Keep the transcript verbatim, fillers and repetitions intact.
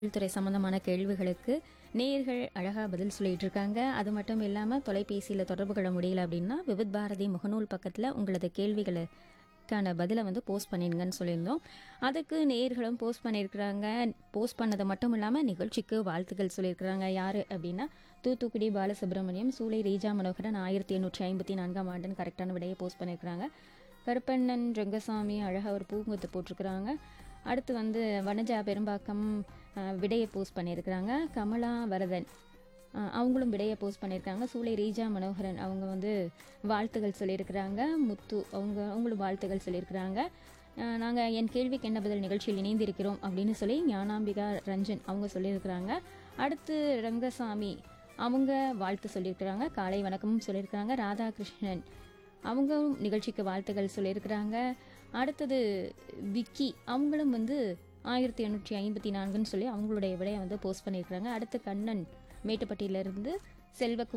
துறை சம்பந்தமான கேள்விகளுக்கு நேயர்கள் அழகா பதில் சொல்லிட்டு இருக்காங்க. அது மட்டும் இல்லாம தொலைபேசியில தொடர்பு கொள்ள முடியல அப்படின்னா விவித் பாரதி முகநூல் பக்கத்துல உங்களது கேள்விகளுக்கான பதிலை வந்து போஸ்ட் பண்ணிருங்கன்னு சொல்லியிருந்தோம். அதுக்கு நேயர்களும் போஸ்ட் பண்ணியிருக்கிறாங்க. போஸ்ட் பண்ணது மட்டும் இல்லாம நிகழ்ச்சிக்கு வாழ்த்துக்கள் சொல்லியிருக்கிறாங்க. யாரு அப்படின்னா தூத்துக்குடி பாலசுப்ரமணியம், சூளை ரீஜா மனோகரன் ஆயிரத்தி எண்ணூற்றி ஐம்பத்தி நான்காம் ஆண்டுன்னு கரெக்டான விடையை போஸ்ட் பண்ணியிருக்கிறாங்க. கருப்பண்ணன் ரங்கசாமி அழகா ஒரு பூங்குத்து போட்டிருக்கிறாங்க. அடுத்து வந்து வனஜா பெரும்பாக்கம் அஹ், விடையை போஸ்ட் பண்ணியிருக்கிறாங்க. கமலா வரதன் அஹ், அவங்களும் விடையை போஸ்ட் பண்ணியிருக்காங்க. சூளை ரீஜா மனோகரன் அவங்க வந்து வாழ்த்துகள் சொல்லியிருக்கிறாங்க. முத்து அவங்க அவங்களும் வாழ்த்துகள் சொல்லியிருக்கிறாங்க. நாங்கள் என் கேள்விக்கு என்ன பதில் நிகழ்ச்சியில் இணைந்திருக்கிறோம் அப்படின்னு சொல்லி ஞானாம்பிகா ரஞ்சன் அவங்க சொல்லியிருக்கிறாங்க. அடுத்து ரங்கசாமி அவங்க வாழ்த்து சொல்லியிருக்கிறாங்க. காலை வணக்கமும் சொல்லியிருக்கிறாங்க. ராதாகிருஷ்ணன் அவங்களும் நிகழ்ச்சிக்கு வாழ்த்துக்கள் சொல்லியிருக்கிறாங்க. அடுத்தது விக்கி அவங்களும் வந்து ஆயிரத்தி எண்ணூற்றி ஐம்பத்தி நான்குன்னு சொல்லி அவங்களுடைய விடையை வந்து போஸ்ட் பண்ணியிருக்கிறாங்க. அடுத்து கண்ணன் மேட்டுப்பட்டியிலிருந்து செல்வ